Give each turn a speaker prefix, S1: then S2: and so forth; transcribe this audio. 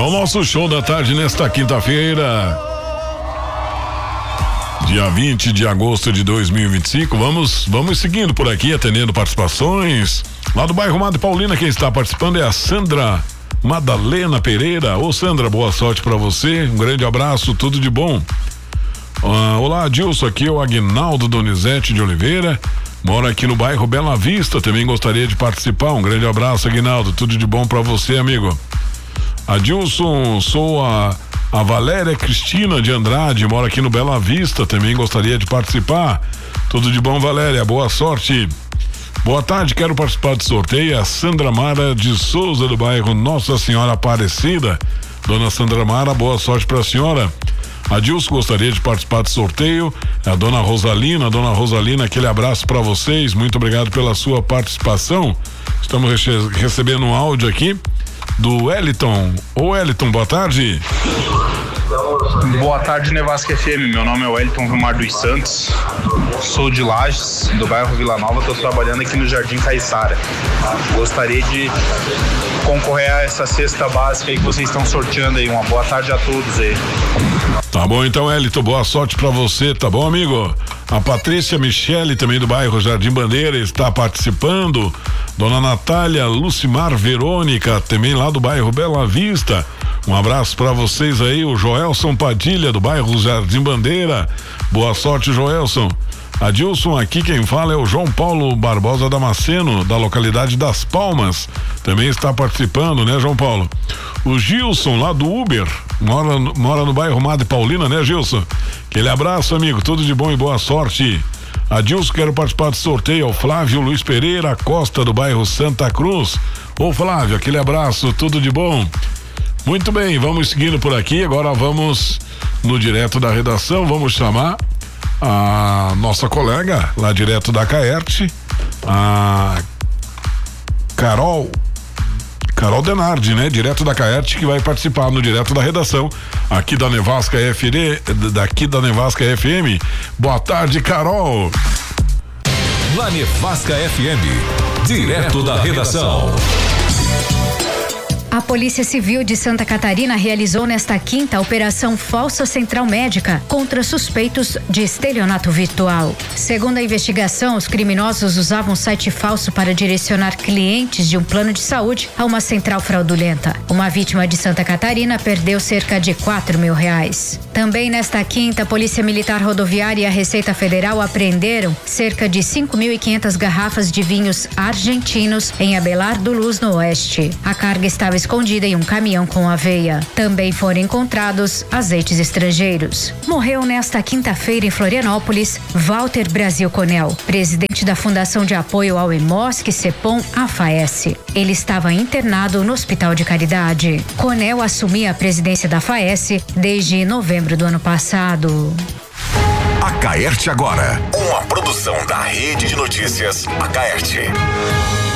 S1: o nosso show da tarde nesta quinta-feira, dia 20 de agosto de 2025. Vamos seguindo por aqui, atendendo participações. Lá do bairro Madre Paulina, quem está participando é a Sandra Madalena Pereira. Ô Sandra, boa sorte pra você, um grande abraço, tudo de bom. Olá, Adilson, aqui é o Aguinaldo Donizete de Oliveira, mora aqui no bairro Bela Vista, também gostaria de participar. Um grande abraço, Aguinaldo, tudo de bom pra você, amigo. Adilson, sou a Valéria Cristina de Andrade, mora aqui no Bela Vista, também gostaria de participar. Tudo de bom, Valéria, boa sorte. Boa tarde, quero participar do sorteio. A Sandra Mara de Souza, do bairro Nossa Senhora Aparecida. Dona Sandra Mara, boa sorte pra senhora. Adilson, gostaria de participar do sorteio. A Dona Rosalina, aquele abraço para vocês, muito obrigado pela sua participação. Estamos recebendo um áudio aqui do Wellington. Ô Wellington, boa tarde.
S2: Boa tarde, Nevasca FM. Meu nome é Wellington Vilmar dos Santos, sou de Lages, do bairro Vila Nova, estou trabalhando aqui no Jardim Caiçara. Gostaria de concorrer a essa cesta básica aí que vocês estão sorteando aí. Uma boa tarde a todos aí.
S1: Tá bom então, Wellington, boa sorte pra você, tá bom, amigo? A Patrícia Michele, também do bairro Jardim Bandeira, está participando. Dona Natália Lucimar Verônica, também lá do bairro Bela Vista. Um abraço pra vocês aí, o Joelson Padilha, do bairro Jardim Bandeira. Boa sorte, Joelson. Adilson, aqui quem fala é o João Paulo Barbosa Damasceno, da localidade das Palmas. Também está participando, né, João Paulo? O Gilson, lá do Uber, mora no bairro Madre Paulina, né, Gilson? Aquele abraço, amigo, tudo de bom e boa sorte. Adilson, quero participar do sorteio. O Flávio Luiz Pereira Costa, do bairro Santa Cruz. Ô Flávio, aquele abraço, tudo de bom. Muito bem, vamos seguindo por aqui. Agora vamos no direto da redação. Vamos chamar a nossa colega lá direto da Caerte, a Carol Denardi, né? Direto da Caerte, que vai participar no direto da redação aqui da Nevasca FM. Boa tarde, Carol.
S3: Na Nevasca FM, direto da redação.
S4: A Polícia Civil de Santa Catarina realizou nesta quinta a Operação Falsa Central Médica contra suspeitos de estelionato virtual. Segundo a investigação, os criminosos usavam um site falso para direcionar clientes de um plano de saúde a uma central fraudulenta. Uma vítima de Santa Catarina perdeu cerca de R$4 mil. Também nesta quinta, a Polícia Militar Rodoviária e a Receita Federal apreenderam cerca de 5.500 garrafas de vinhos argentinos em Abelardo Luz, no Oeste. A carga estava escondida em um caminhão com aveia. Também foram encontrados azeites estrangeiros. Morreu nesta quinta-feira em Florianópolis Walter Brasil Conel, presidente da Fundação de Apoio ao EMOSC Cepom, a FAES. Ele estava internado no Hospital de Caridade. Conel assumia a presidência da FAES desde novembro do ano passado.
S3: A Caerte agora, uma produção da Rede de Notícias A Caerte.